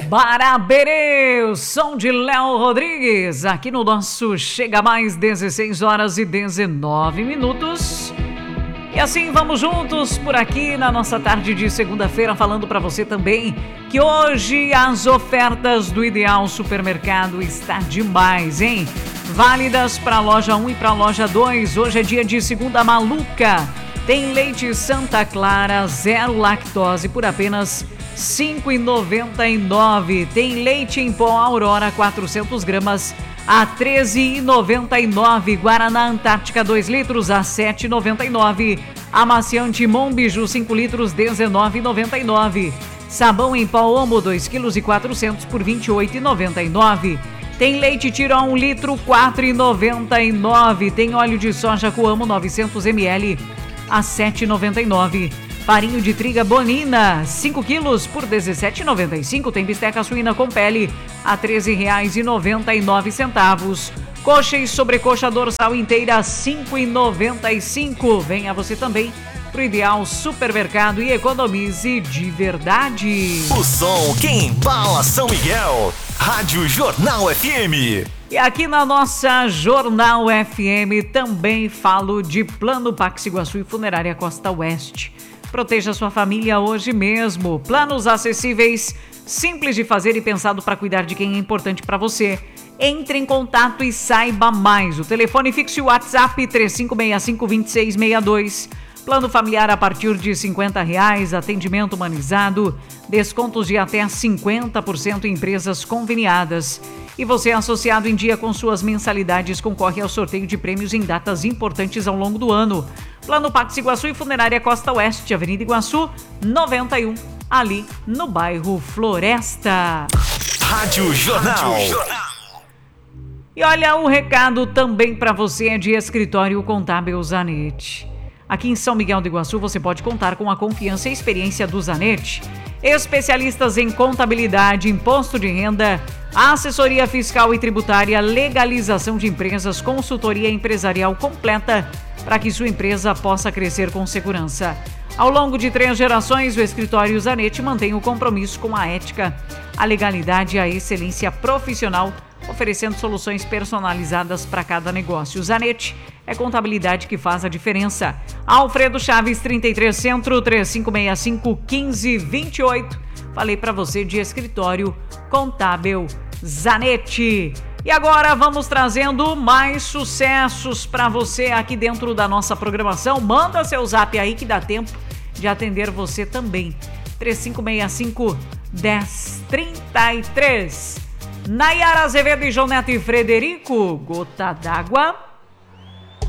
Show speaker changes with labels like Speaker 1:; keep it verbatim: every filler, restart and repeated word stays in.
Speaker 1: Baraberê, o som de Léo Rodrigues, aqui no nosso Chega Mais, dezesseis horas e dezenove minutos. E assim vamos juntos por aqui na nossa tarde de segunda-feira, falando para você também que hoje as ofertas do Ideal Supermercado está demais, hein? Válidas para a loja um e para a loja dois. Hoje é dia de segunda maluca. Tem leite Santa Clara, zero lactose, por apenas cinco reais e noventa e nove centavos. Tem leite em pó Aurora, quatrocentas gramas, a treze reais e noventa e nove centavos. Guaraná Antártica, dois litros, a sete reais e noventa e nove centavos. Amaciante Monbiju, cinco litros, dezenove reais e noventa e nove centavos. Sabão em pó Omo, dois quilos e quatrocentos por vinte e oito reais e noventa e nove centavos. Tem leite Tira um litro, quatro reais e noventa e nove centavos. Tem óleo de soja Coamo, novecentos mililitros, a sete reais e noventa e nove centavos. Farinho de triga Bonina, cinco quilos por dezessete reais e noventa e cinco centavos. Tem bisteca suína com pele a treze reais e noventa e nove centavos. Coxa e sobrecoxa dorsal inteira cinco reais e noventa e cinco centavos. Venha você também pro Ideal Supermercado e economize de verdade.
Speaker 2: O som que embala São Miguel. Rádio Jornal F M.
Speaker 1: E aqui na nossa Jornal F M também falo de Plano Pax Iguaçu e Funerária Costa Oeste. Proteja sua família hoje mesmo. Planos acessíveis, simples de fazer e pensado para cuidar de quem é importante para você. Entre em contato e saiba mais. O telefone fixo e o WhatsApp três cinco seis cinco, dois seis seis dois. Plano familiar a partir de cinquenta reais, atendimento humanizado, descontos de até cinquenta por cento em empresas conveniadas. E você, associado em dia com suas mensalidades, concorre ao sorteio de prêmios em datas importantes ao longo do ano. Plano Pax Iguaçu e Funerária Costa Oeste, Avenida Iguaçu, noventa e um, ali no bairro Floresta.
Speaker 2: Rádio Jornal. Rádio Jornal.
Speaker 1: E olha, o recado também para você é de Escritório Contábil Zanetti. Aqui em São Miguel do Iguaçu você pode contar com a confiança e experiência do Zanetti. Especialistas em contabilidade, imposto de renda, assessoria fiscal e tributária, legalização de empresas, consultoria empresarial completa para que sua empresa possa crescer com segurança. Ao longo de três gerações, o Escritório Zanetti mantém o compromisso com a ética, a legalidade e a excelência profissional, oferecendo soluções personalizadas para cada negócio. Zanetti é contabilidade que faz a diferença. Alfredo Chaves, trinta e três Centro, três cinco seis cinco, um cinco dois oito. Falei para você de Escritório Contábil Zanetti. E agora vamos trazendo mais sucessos para você aqui dentro da nossa programação. Manda seu zap aí que dá tempo de atender você também. três cinco seis cinco, um zero três três. Nayara Azevedo e João Neto e Frederico, Gota d'Água.